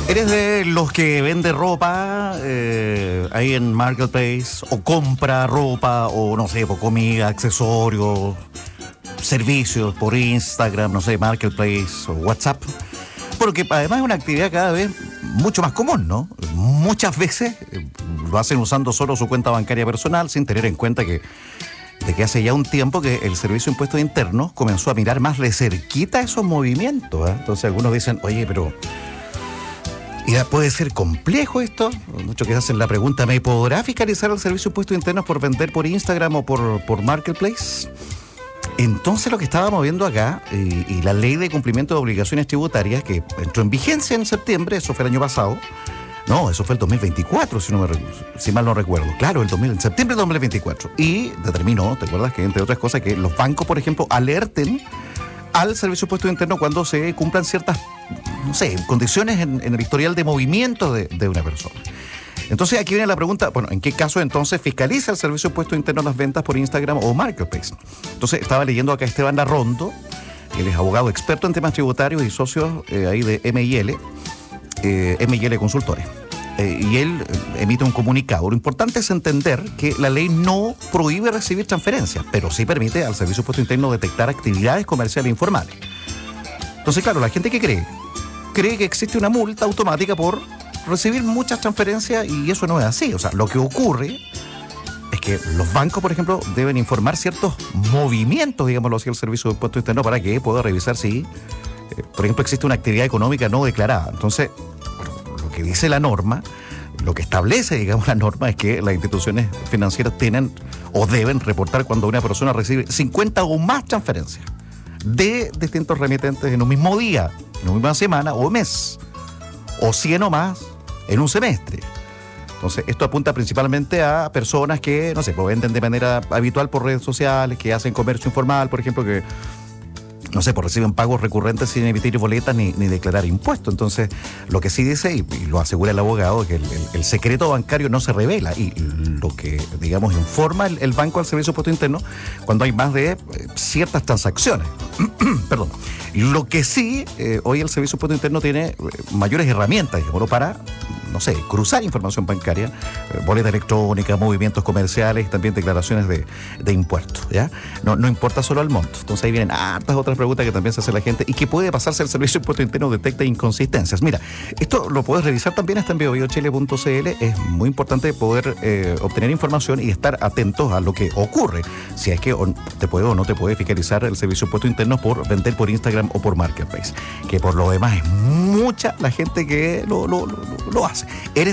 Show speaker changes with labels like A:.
A: ¿Eres de los que vende ropa ahí en Marketplace o compra ropa o no sé, por comida, accesorios, servicios por Instagram, no sé, Marketplace o WhatsApp? Porque además es una actividad cada vez mucho más común, ¿no? Muchas veces lo hacen usando solo su cuenta bancaria personal sin tener en cuenta de que hace ya un tiempo que el Servicio de Impuestos Internos comenzó a mirar más de cerquita esos movimientos, ¿eh? Entonces algunos dicen, oye, pero ¿y puede ser complejo esto? Muchos que hacen la pregunta, ¿me podrá fiscalizar el Servicio de Impuestos Internos por vender por Instagram o por Marketplace? Entonces lo que estábamos viendo acá, y la ley de cumplimiento de obligaciones tributarias, que entró en vigencia en septiembre, eso fue el año pasado. No, eso fue el 2024, si mal no recuerdo. Claro, en septiembre de 2024. Y determinó, ¿te acuerdas? Que entre otras cosas, que los bancos, por ejemplo, alerten al Servicio de Impuestos Internos cuando se cumplan ciertas, no sé, condiciones en el historial de movimiento de una persona. Entonces aquí viene la pregunta, bueno, ¿en qué caso entonces fiscaliza el Servicio de Impuestos Internos las ventas por Instagram o Marketplace? Entonces estaba leyendo acá a Esteban Larrondo, él es abogado experto en temas tributarios y socios ahí de M&L Consultores. Y él emite un comunicado. Lo importante es entender que la ley no prohíbe recibir transferencias, pero sí permite al Servicio de Impuestos Internos detectar actividades comerciales informales. Entonces, claro, la gente que cree que existe una multa automática por recibir muchas transferencias y eso no es así. O sea, lo que ocurre es que los bancos, por ejemplo, deben informar ciertos movimientos, digámoslo así, al Servicio de Impuestos Internos para que pueda revisar si, por ejemplo, existe una actividad económica no declarada. Entonces, lo que dice la norma, lo que establece, digamos, la norma es que las instituciones financieras tienen o deben reportar cuando una persona recibe 50 o más transferencias de distintos remitentes en un mismo día, en una misma semana o mes, o 100 o más en un semestre. Entonces, esto apunta principalmente a personas que, no sé, pues venden de manera habitual por redes sociales, que hacen comercio informal, por ejemplo, que, no sé, pues reciben pagos recurrentes sin emitir boletas ni declarar impuestos. Entonces, lo que sí dice, y lo asegura el abogado, es que el secreto bancario no se revela, y lo que, digamos, informa el banco al Servicio de Impuestos Internos cuando hay más de ciertas transacciones. Perdón. Lo que sí, hoy el Servicio de Impuestos Internos tiene mayores herramientas, digamos, para, no sé, cruzar información bancaria, boleta electrónica, movimientos comerciales, también declaraciones de impuestos, ¿ya? No importa solo el monto. Entonces ahí vienen hartas otras preguntas que también se hace la gente y que puede pasarse al Servicio de Impuestos Internos detecta inconsistencias. Mira, esto lo puedes revisar también hasta en biobiochile.cl. Es muy importante poder obtener información y estar atentos a lo que ocurre. Si es que te puede o no te puede fiscalizar el Servicio de Impuestos Internos por vender por Instagram o por Marketplace. Que por lo demás es mucha la gente que lo hace.